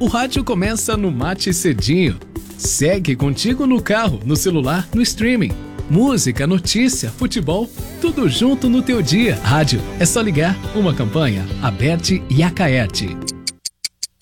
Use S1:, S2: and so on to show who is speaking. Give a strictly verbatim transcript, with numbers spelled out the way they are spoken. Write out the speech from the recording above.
S1: O rádio começa no Mate Cedinho. Segue contigo no carro, no celular, no streaming. Música, notícia, futebol, tudo junto no teu dia. Rádio, é só ligar. Uma campanha, Aberte e Acaerte.